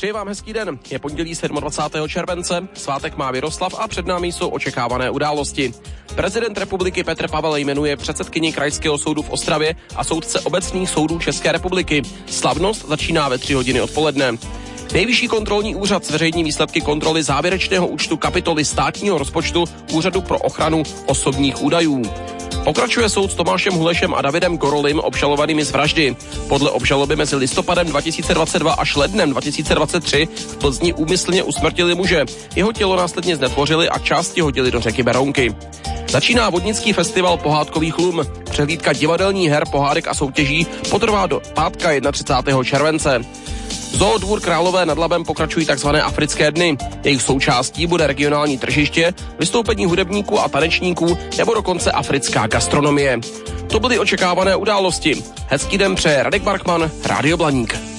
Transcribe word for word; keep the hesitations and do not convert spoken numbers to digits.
Přeji vám hezký den. Je pondělí dvacátého sedmého července, svátek má Miroslav a před námi jsou očekávané události. Prezident republiky Petr Pavel jmenuje předsedkyni Krajského soudu v Ostravě a soudce obecných soudů České republiky. Slavnost začíná ve tři hodiny odpoledne. Nejvyšší kontrolní úřad zveřejní výsledky kontroly závěrečného účtu kapitoly státního rozpočtu Úřadu pro ochranu osobních údajů. Pokračuje soud s Tomášem Hulešem a Davidem Gorolim obžalovanými z vraždy. Podle obžaloby mezi listopadem dva tisíce dvacet dva až lednem dva tisíce dvacet tři v Plzni úmyslně usmrtili muže. Jeho tělo následně znetvořili a části hodili do řeky Berounky. Začíná vodnický festival Pohádkových lum. Přehlídka divadelních her, pohádek a soutěží potrvá do pátka třicátého prvního července. Zoodvůr Králové nad Labem pokračují tzv. Africké dny. Jejich součástí bude regionální tržiště, vystoupení hudebníků a tanečníků nebo dokonce africká gastronomie. To byly očekávané události. Hezký den přeje Radek Barkman, Rádio Blaník.